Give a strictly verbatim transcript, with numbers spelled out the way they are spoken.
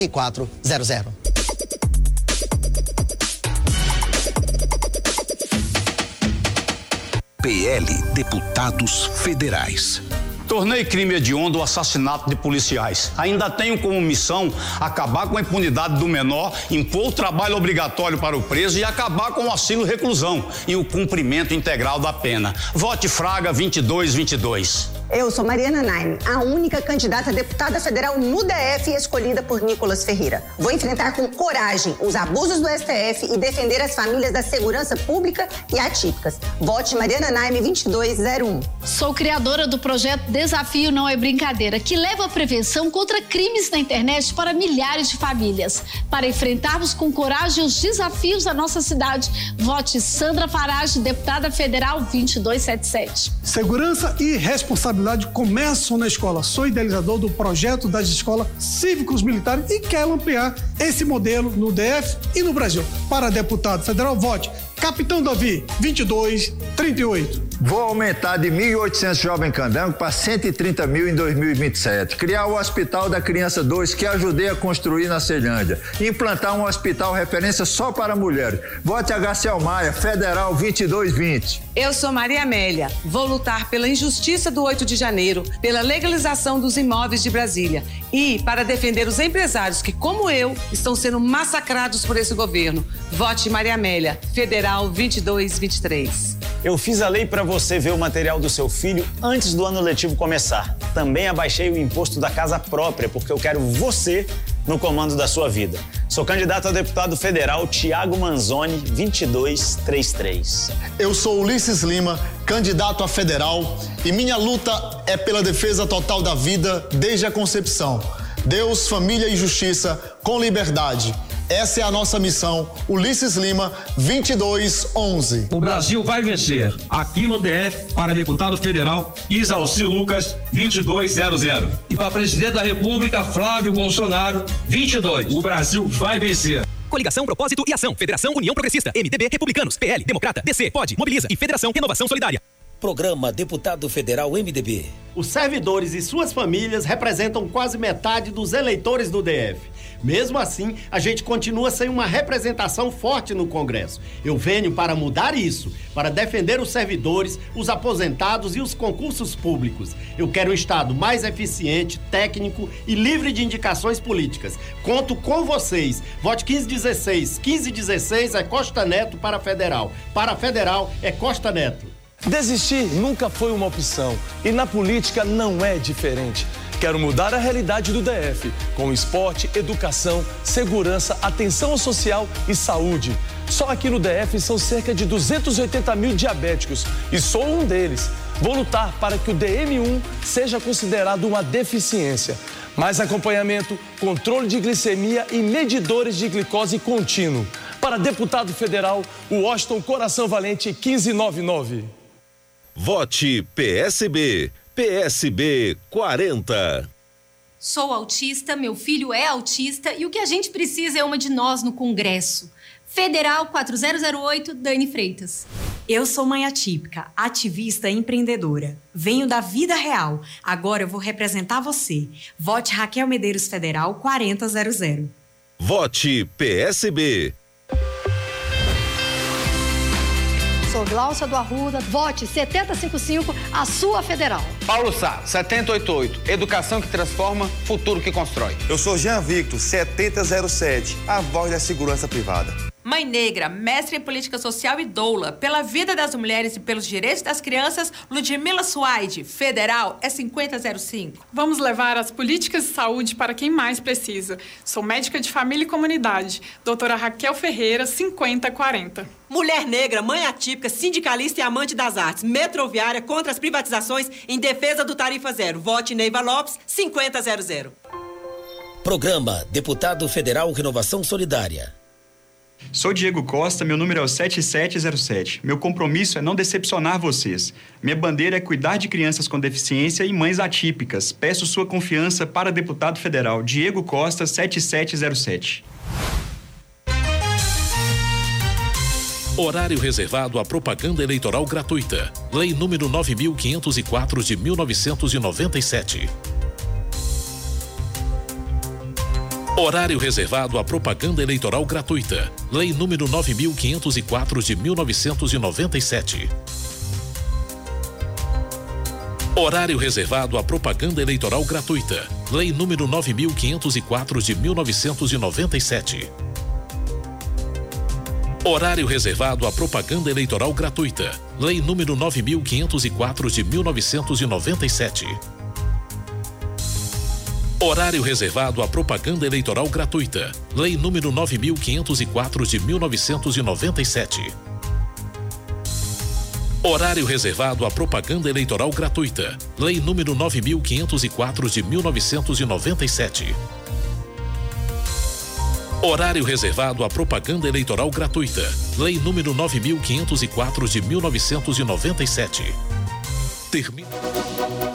quatro zero zero. P L Deputados Federais. Tornei crime hediondo o assassinato de policiais. Ainda tenho como missão acabar com a impunidade do menor, impor o trabalho obrigatório para o preso e acabar com o auxílio-reclusão e o cumprimento integral da pena. Vote Fraga vinte e dois vinte e dois. Eu sou Mariana Naime, a única candidata a deputada federal no D F escolhida por Nicolas Ferreira. Vou enfrentar com coragem os abusos do S T F e defender as famílias da segurança pública e atípicas. Vote Mariana Naime vinte e dois zero um. Sou criadora do projeto Desafio Não é Brincadeira, que leva a prevenção contra crimes na internet para milhares de famílias. Para enfrentarmos com coragem os desafios da nossa cidade, vote Sandra Farage, deputada federal vinte e dois setenta e sete. Segurança e responsabilidade começam na escola. Sou idealizador do projeto das escolas cívicos militares e quero ampliar esse modelo no D F e no Brasil. Para deputado federal, vote Capitão Davi, vinte e dois trinta e oito. Vou aumentar de mil e oitocentos Jovem Candango para cento e trinta mil em dois mil e vinte e sete. Criar o Hospital da Criança dois, que ajudei a construir na Ceilândia. Implantar um hospital referência só para mulheres. Vote H C Maia, Federal vinte e dois vinte. Eu sou Maria Amélia. Vou lutar pela injustiça do oito de janeiro, pela legalização dos imóveis de Brasília e para defender os empresários que, como eu, estão sendo massacrados por esse governo. Vote Maria Amélia, Federal vinte e dois vinte e três. Eu fiz a lei para você ver o material do seu filho antes do ano letivo começar. Também abaixei o imposto da casa própria, porque eu quero você no comando da sua vida. Sou candidato a deputado federal Tiago Manzoni, vinte e dois trinta e três. Eu sou Ulisses Lima, candidato a federal, e minha luta é pela defesa total da vida desde a concepção. Deus, família e justiça com liberdade. Essa é a nossa missão. Ulisses Lima, vinte e dois onze. O Brasil vai vencer. Aqui no D F, para deputado federal, Isalci Lucas, vinte e dois zero zero. E para presidente da República, Flávio Bolsonaro, vinte e dois. O Brasil vai vencer. Coligação, Propósito e Ação. Federação União Progressista. M D B, Republicanos. P L, Democrata. D C, Pode, Mobiliza e Federação Renovação Solidária. Programa Deputado Federal M D B. Os servidores e suas famílias representam quase metade dos eleitores do D F. Mesmo assim, a gente continua sem uma representação forte no Congresso. Eu venho para mudar isso, para defender os servidores, os aposentados e os concursos públicos. Eu quero um Estado mais eficiente, técnico e livre de indicações políticas. Conto com vocês. Vote quinze dezesseis. quinze dezesseis é Costa Neto para federal. Para federal é Costa Neto. Desistir nunca foi uma opção e na política não é diferente. Quero mudar a realidade do D F com esporte, educação, segurança, atenção social e saúde. Só aqui no D F são cerca de duzentos e oitenta mil diabéticos e sou um deles. Vou lutar para que o D M um seja considerado uma deficiência. Mais acompanhamento, controle de glicemia e medidores de glicose contínuo. Para deputado federal, o Washington Coração Valente quinze noventa e nove. Vote P S B. P S B quarenta. Sou autista, meu filho é autista e o que a gente precisa é uma de nós no Congresso. Federal quatro zero zero oito, Dani Freitas. Eu sou mãe atípica, ativista e empreendedora. Venho da vida real. Agora eu vou representar você. Vote Raquel Medeiros Federal quarenta zero zero. Vote P S B. Sou Glaucia do Arruda, vote setenta e cinquenta e cinco, a sua federal. Paulo Sá, setenta e oitenta e oito, educação que transforma, futuro que constrói. Eu sou Jean Victor, setenta zero sete, a voz da segurança privada. Mãe Negra, mestre em política social e doula, pela vida das mulheres e pelos direitos das crianças, Ludmila Suaide, federal, é cinquenta zero cinco. Vamos levar as políticas de saúde para quem mais precisa. Sou médica de família e comunidade, doutora Raquel Ferreira, cinquenta quarenta. Mulher negra, mãe atípica, sindicalista e amante das artes, metroviária contra as privatizações em defesa do Tarifa Zero. Vote Neiva Lopes, cinquenta zero zero. Programa Deputado Federal Renovação Solidária. Sou Diego Costa, meu número é o sete sete zero sete. Meu compromisso é não decepcionar vocês. Minha bandeira é cuidar de crianças com deficiência e mães atípicas. Peço sua confiança para deputado federal Diego Costa, sete sete zero sete. Horário reservado à propaganda eleitoral gratuita. Lei número nove mil quinhentos e quatro de mil novecentos e noventa e sete. Horário reservado à propaganda eleitoral gratuita. Lei número nove mil quinhentos e quatro de mil novecentos e noventa e sete. Horário reservado à propaganda eleitoral gratuita. Lei número nove mil quinhentos e quatro de mil novecentos e noventa e sete. Horário reservado à propaganda eleitoral gratuita. Lei número nove mil quinhentos e quatro de mil novecentos e noventa e sete. Horário reservado à propaganda eleitoral gratuita. Lei número nove mil quinhentos e quatro de mil novecentos e noventa e sete. Horário reservado à propaganda eleitoral gratuita. Lei número nove mil quinhentos e quatro de mil novecentos e noventa e sete. Horário reservado à propaganda eleitoral gratuita. Lei número nove mil quinhentos e quatro de mil novecentos e noventa e sete. Termina.